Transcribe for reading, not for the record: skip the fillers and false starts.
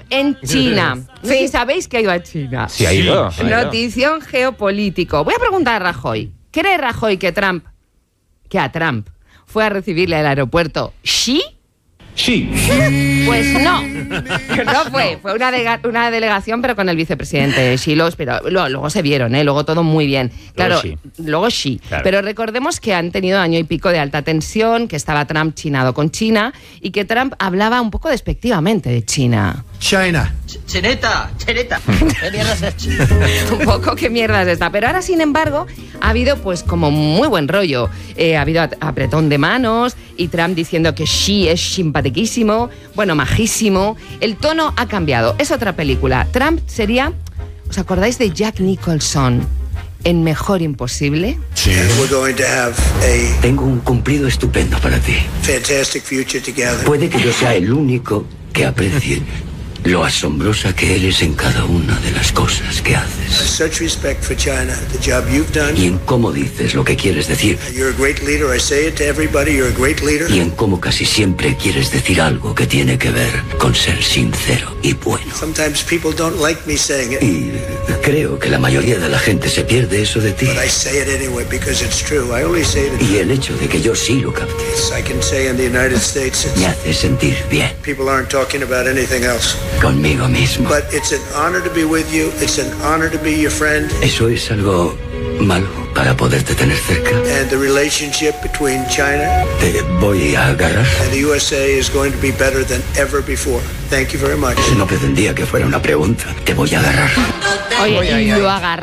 en China. Sí, sabéis que ha ido a China. Sí, ha ido. Notición geopolítico. Voy a preguntar a Rajoy. ¿Cree Rajoy que a Trump fue a recibirle al aeropuerto Xi? Sí. Pues no. No fue. Fue una delegación, pero con el vicepresidente Xi. Pero luego se vieron, luego todo muy bien. Claro, luego Xi. Claro. Pero recordemos que han tenido año y pico de alta tensión, que estaba Trump chinado con China y que Trump hablaba un poco despectivamente de China. China. Cheneta. ¿Qué mierda es esto? Un poco qué mierda es esta. Pero ahora, sin embargo, ha habido pues como muy buen rollo. Ha habido apretón de manos y Trump diciendo que Xi es simpaticísimo, bueno, majísimo. El tono ha cambiado. Es otra película. Trump sería... ¿Os acordáis de Jack Nicholson en Mejor Imposible? Sí. Tengo un cumplido estupendo para ti. Puede que yo sea el único que aprecie lo asombrosa que eres en cada una de las cosas que haces. Y en cómo dices lo que quieres decir. Y en cómo casi siempre quieres decir algo que tiene que ver con ser sincero y bueno. Y creo que la mayoría de la gente se pierde eso de ti. Y el hecho de que yo sí lo capte me hace sentir bien. Conmigo mismo. Eso es algo malo para poderte tener cerca. Te voy a agarrar. No pretendía que fuera una pregunta. Te voy a agarrar. Oye, y lo agarra.